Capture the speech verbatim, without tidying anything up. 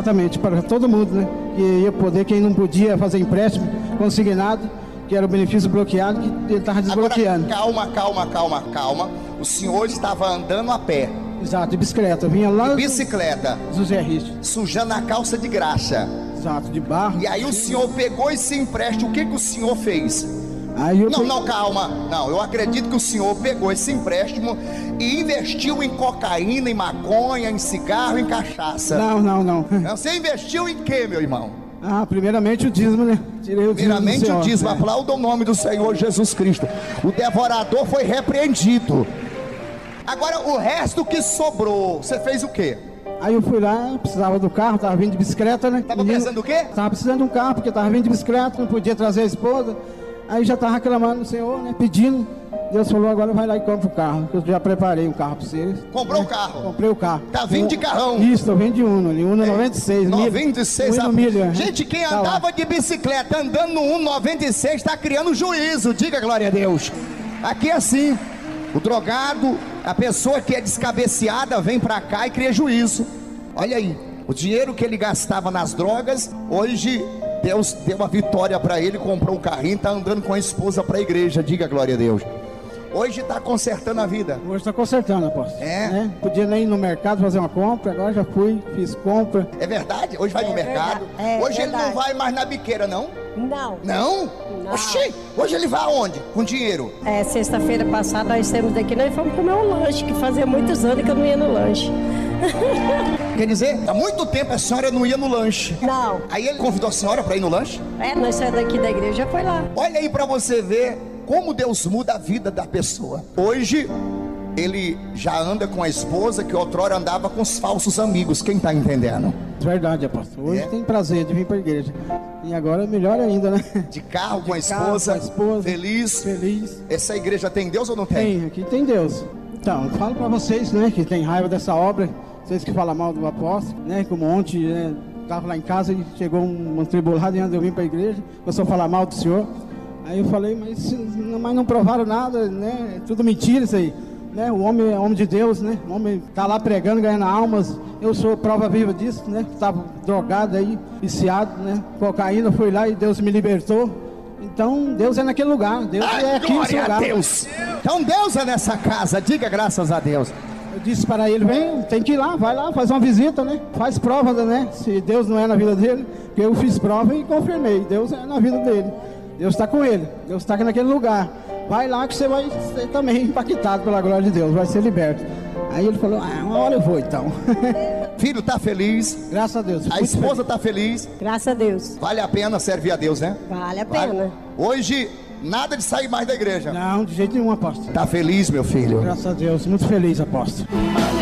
Exatamente, para todo mundo, né? Que ia poder, quem não podia fazer empréstimo consignado, que era o benefício bloqueado, que ele estava desbloqueando. Agora, calma, calma, calma, calma. O senhor estava andando a pé. Exato, de bicicleta. Eu vinha lá de bicicleta. Do José Risto. Sujando a calça de graxa. Exato, de barro. E aí o senhor pegou esse empréstimo, o que que o senhor fez? Aí eu não, peguei... não, calma. Não, eu acredito que o senhor pegou esse empréstimo e investiu em cocaína, em maconha, em cigarro, em cachaça. Não, não, não. Você investiu em quê, meu irmão? Ah, primeiramente o dízimo, né? Tirei o primeiramente dízimo o dízimo, é. Aplauda o nome do Senhor Jesus Cristo. O devorador foi repreendido. Agora o resto que sobrou, você fez o quê? Aí eu fui lá, precisava do carro, tava vindo de bicicleta, né? Tava precisando do quê? Tava precisando de um carro, porque tava vindo de bicicleta, não podia trazer a esposa. Aí já tava reclamando do Senhor, né? Pedindo. Deus falou, agora vai lá e compra o carro, que eu já preparei um carro para vocês. Comprou o né? carro? Comprei o carro. Tá vindo de carrão? Isso, eu vim de Uno ali, Uno é, noventa e seis. noventa e seis, a... milha. Gente, quem tá andava lá de bicicleta andando no Uno noventa e seis tá criando juízo, diga glória a Deus. Aqui é assim, o drogado, a pessoa que é descabeceada vem pra cá e cria juízo. Olha aí, o dinheiro que ele gastava nas drogas, hoje Deus deu uma vitória para ele, comprou um carrinho, tá andando com a esposa pra igreja, diga glória a Deus. Hoje está consertando a vida. Hoje está consertando, apóstolo. É? é? Podia nem ir no mercado fazer uma compra, agora já fui, fiz compra. É verdade? Hoje vai é no mercado? É hoje verdade. ele não vai mais na biqueira, não? Não. Não? Não. Oxi, hoje ele vai aonde? Com dinheiro? É, sexta-feira passada nós saímos daqui, nós fomos comer um lanche, que fazia muitos anos que eu não ia no lanche. Quer dizer, há muito tempo a senhora não ia no lanche. Não. Aí ele convidou a senhora para ir no lanche? É, nós saímos daqui da igreja, foi lá. Olha aí para você ver como Deus muda a vida da pessoa. Hoje ele já anda com a esposa que outrora andava com os falsos amigos. Quem está entendendo? Verdade, apóstolo. Hoje é. tem prazer de vir para a igreja. E agora é melhor ainda, né? De carro, de com, a esposa, carro com a esposa, feliz. Feliz. Essa igreja tem Deus ou não tem? Tem, aqui tem Deus. Então, eu falo para vocês, né, que tem raiva dessa obra. Vocês que falam mal do apóstolo, né? Como ontem, né, estava lá em casa e chegou um, um tribulado e eu vim para a igreja. Começou a falar mal do senhor. Aí eu falei, mas, mas não provaram nada, né? É tudo mentira isso aí. Né? O homem é homem de Deus, né? O homem está lá pregando, ganhando almas. Eu sou prova viva disso, né? Estava drogado aí, viciado, né? Cocaína, fui lá e Deus me libertou. Então, Deus é naquele lugar. Deus Ai, é aqui nesse lugar. Deus. Então, Deus é nessa casa. Diga graças a Deus. Eu disse para ele, vem, tem que ir lá, vai lá, faz uma visita, né? Faz prova, né? Se Deus não é na vida dele, porque eu fiz prova e confirmei. Deus é na vida dele. Deus está com ele, Deus está aqui naquele lugar. Vai lá que você vai ser também impactado pela glória de Deus, vai ser liberto. Aí ele falou, ah, uma hora eu vou então. Filho está feliz. Graças a Deus. A esposa está feliz. Graças a Deus. Vale a pena servir a Deus, né? Vale a pena. Vale. Hoje, nada de sair mais da igreja. Não, de jeito nenhum, apóstolo. Está feliz, meu filho? Graças a Deus, muito feliz, apóstolo.